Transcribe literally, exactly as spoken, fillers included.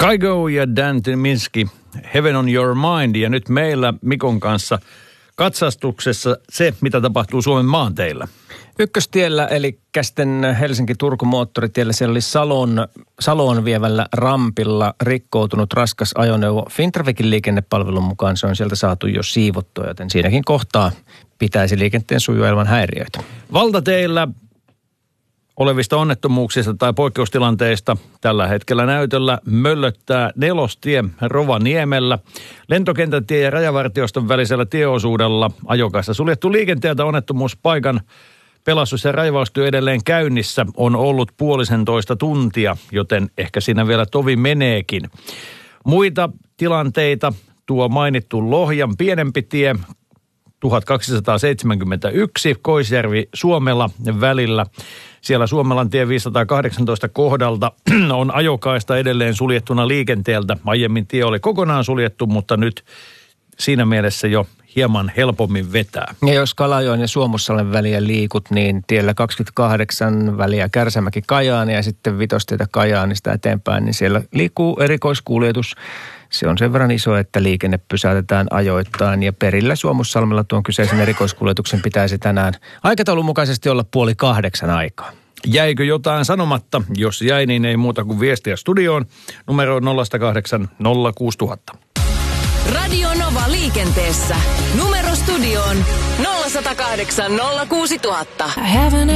Kygo ja Dan Tyminski, Heaven on Your Mind. Ja nyt meillä Mikon kanssa katsastuksessa se, mitä tapahtuu Suomen maanteillä. Ykköstiellä, eli kästen Helsinki-Turku-moottoritiellä, siellä oli Salon, Saloon vievällä rampilla rikkoutunut raskas ajoneuvo. Fintraficin liikennepalvelun mukaan se on sieltä saatu jo siivottua, joten siinäkin kohtaa pitäisi liikenteen sujua ilman häiriöitä. Valtateillä olevista onnettomuuksista tai poikkeustilanteista tällä hetkellä näytöllä möllöttää Nelostie Rovaniemellä. Lentokentätie ja Rajavartioston välisellä tieosuudella ajokaista suljettu liikenteeltä onnettomuuspaikan pelastus- ja raivaustyö edelleen käynnissä on ollut puolisentoista tuntia, joten ehkä siinä vielä tovi meneekin. Muita tilanteita, tuo mainittu Lohjan pienempi tie, tuhatkaksisataaseitsemänkymmentäyksi Koisjärvi Suomela välillä. Siellä Suomelan tie viisisataakahdeksantoista kohdalta on ajokaista edelleen suljettuna liikenteeltä. Aiemmin tie oli kokonaan suljettu, mutta nyt siinä mielessä jo hieman helpommin vetää. Ja jos Kalajoen ja Suomussalmen väliä liikut, niin tiellä kaksikymmentäkahdeksan väliä Kärsämäki-Kajaani ja sitten Vitostietä Kajaanista eteenpäin, niin siellä liikkuu erikoiskuljetus. Se on sen verran iso, että liikenne pysäytetään ajoittain ja perillä Suomussalmella tuon kyseisen erikoiskuljetuksen pitäisi tänään aikataulun mukaisesti olla puoli kahdeksan aikaa. Jäikö jotain sanomatta? Jos jäi, niin ei muuta kuin viestiä studioon. Numero on nolla kahdeksan nolla kuusi nolla nolla nolla. Radio Nova liikenteessä. Numero studioon nolla kahdeksan nolla kuusi nolla nolla nolla.